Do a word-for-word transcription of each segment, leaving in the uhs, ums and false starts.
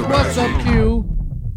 What's up, Q?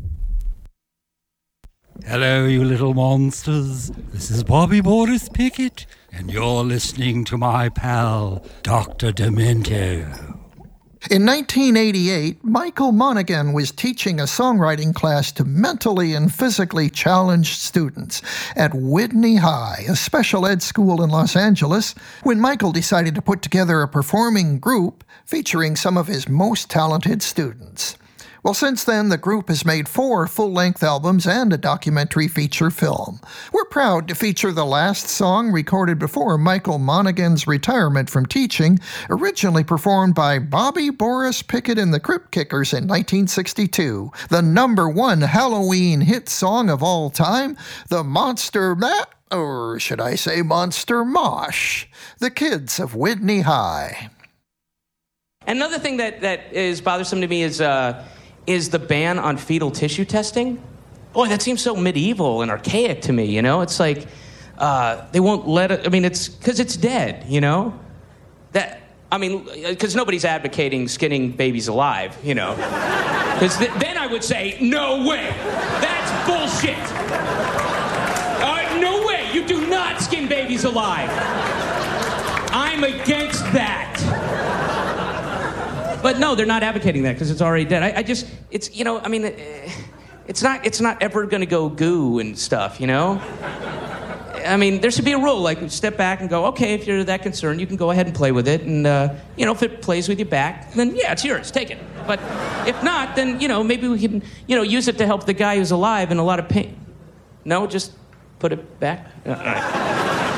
Hello, you little monsters. This is Bobby Boris Pickett, and you're listening to my pal, Doctor Demento. In nineteen eighty-eight, Michael Monaghan was teaching a songwriting class to mentally and physically challenged students at Whitney High, a special ed school in Los Angeles, when Michael decided to put together a performing group featuring some of his most talented students. Well, since then, the group has made four full-length albums and a documentary feature film. We're proud to feature the last song recorded before Michael Monaghan's retirement from teaching, originally performed by Bobby Boris Pickett and the Crypt Kickers in nineteen sixty-two. The number one Halloween hit song of all time, the Monster Ma- or should I say Monster Mosh, The Kids of Whitney High. Another thing that, that is bothersome to me is... Uh, is the ban on fetal tissue testing. Boy, that seems so medieval and archaic to me, you know? It's like, uh, they won't let it, I mean, it's because it's dead, you know? That, I mean, because nobody's advocating skinning babies alive, you know? Because th- then I would say, no way, that's bullshit. Uh, no way, you do not skin babies alive. I'm against that. But no, they're not advocating that because it's already dead. I, I just, it's, you know, I mean, it's not, it's not ever going to go goo and stuff, you know? I mean, there should be a rule, like step back and go, okay, if you're that concerned, you can go ahead and play with it. And, uh, you know, if it plays with you back, then yeah, it's yours, take it. But if not, then, you know, maybe we can, you know, use it to help the guy who's alive in a lot of pain. No, just put it back? All right.